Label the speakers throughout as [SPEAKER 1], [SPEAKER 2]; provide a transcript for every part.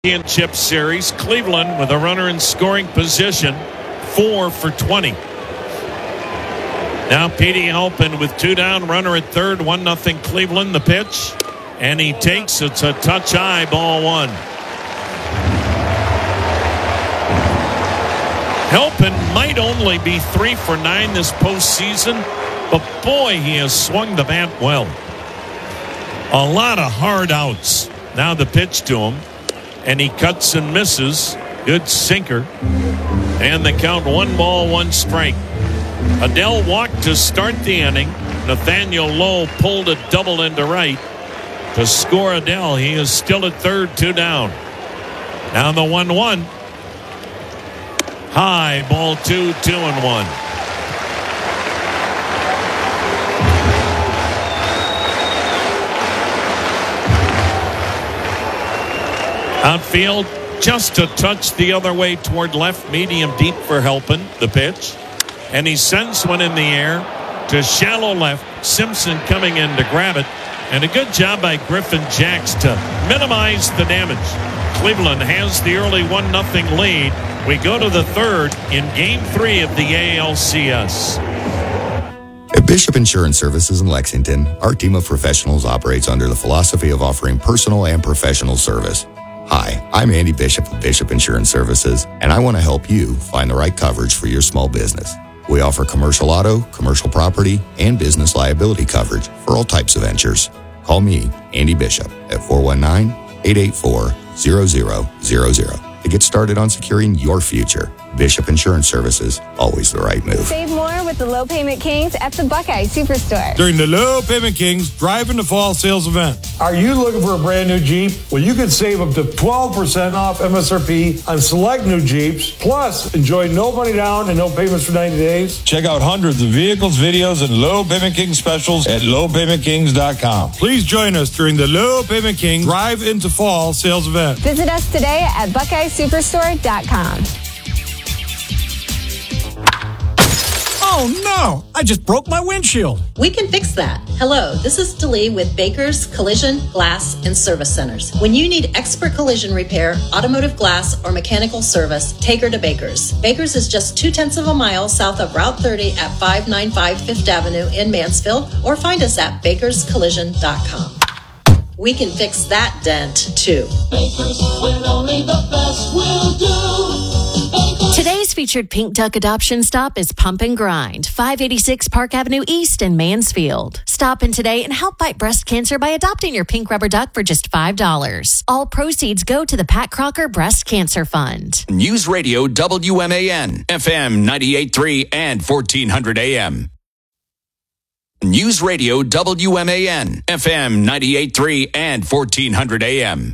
[SPEAKER 1] Championship Series. Cleveland with a runner in scoring position, 4 for 20. Now Petey Halpin with 2 down, runner at third, 1-0 Cleveland. The pitch, and he takes. It's a touch high, ball 1. Halpin might only be 3 for 9 this postseason, but boy, he has swung the bat well. A lot of hard outs. Now the pitch to him, and he cuts and misses. Good sinker. And the count 1 ball, 1 strike. Adell walked to start the inning. Nathaniel Lowe pulled a double into right to score Adell. He is still at third, 2 down. Now the 1-1. High, ball 2, 2-1. Outfield, just a touch the other way toward left, medium deep for Halpin. The pitch, and he sends one in the air to shallow left. Simpson coming in to grab it, and a good job by Griffin Jacks to minimize the damage. Cleveland has the early 1-0 lead. We go to the third in Game 3 of the ALCS.
[SPEAKER 2] At Bishop Insurance Services in Lexington, our team of professionals operates under the philosophy of offering personal and professional service. Hi, I'm Andy Bishop of Bishop Insurance Services, and I want to help you find the right coverage for your small business. We offer commercial auto, commercial property, and business liability coverage for all types of ventures. Call me, Andy Bishop, at 419-884-0000 to get started on securing your future. Bishop Insurance Services, always the right move.
[SPEAKER 3] Save more with the Low Payment Kings at the Buckeye Superstore.
[SPEAKER 4] During the Low Payment Kings Drive into Fall sales event.
[SPEAKER 5] Are you looking for a brand new Jeep? Well, you could save up to 12% off MSRP on select new Jeeps. Plus, enjoy no money down and no payments for 90 days.
[SPEAKER 4] Check out hundreds of vehicles, videos, and Low Payment King specials at lowpaymentkings.com. Please join us during the Low Payment King Drive into Fall sales event.
[SPEAKER 3] Visit us today at BuckeyeSuperstore.com.
[SPEAKER 6] Oh no, I just broke my windshield.
[SPEAKER 7] We can fix that. Hello, this is Delee with Baker's Collision, Glass, and Service Centers. When you need expert collision repair, automotive glass, or mechanical service, take her to Baker's. Baker's is just 0.2 of a mile south of Route 30 at 595 Fifth Avenue in Mansfield, or find us at bakerscollision.com. We can fix that dent, too.
[SPEAKER 8] Baker's, when only the best will do.
[SPEAKER 9] Today's featured Pink Duck adoption stop is Pump and Grind, 586 Park Avenue East in Mansfield. Stop in today and help fight breast cancer by adopting your pink rubber duck for just $5. All proceeds go to the Pat Crocker Breast Cancer Fund.
[SPEAKER 10] News Radio WMAN, FM 98.3 and 1400 AM. News Radio WMAN, FM 98.3 and 1400 AM.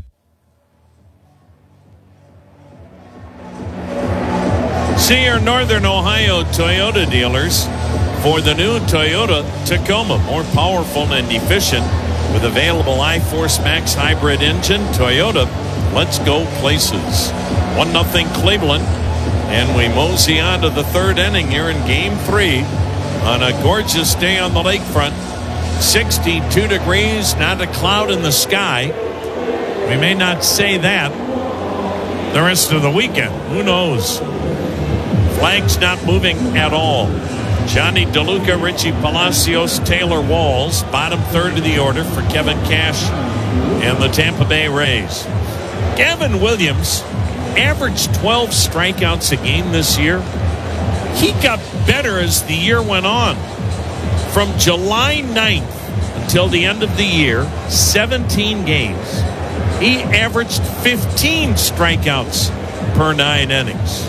[SPEAKER 1] See your Northern Ohio Toyota dealers for the new Toyota Tacoma. More powerful and efficient with available iForce Max hybrid engine. Toyota, let's go places. 1-0 Cleveland, and we mosey on to the third inning here in Game 3 on a gorgeous day on the lakefront. 62 degrees, not a cloud in the sky. We may not say that the rest of the weekend. Who knows? Flags not moving at all. Johnny DeLuca, Richie Palacios, Taylor Walls, bottom third of the order for Kevin Cash and the Tampa Bay Rays. Gavin Williams averaged 12 strikeouts a game this year. He got better as the year went on. From July 9th until the end of the year, 17 games, he averaged 15 strikeouts per 9 innings.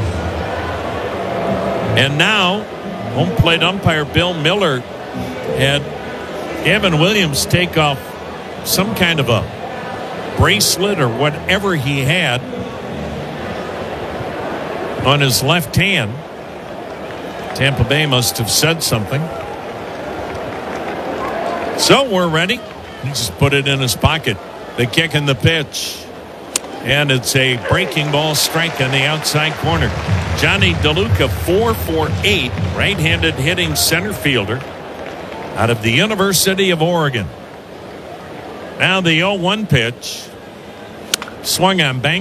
[SPEAKER 1] And now, home plate umpire Bill Miller had Gavin Williams take off some kind of a bracelet or whatever he had on his left hand. Tampa Bay must have said something. So we're ready. He just put it in his pocket. The kick and the pitch. And it's a breaking ball strike on the outside corner. Johnny DeLuca, 4 for 8, right-handed hitting center fielder out of the University of Oregon. Now the 0-1 pitch. swung on bank.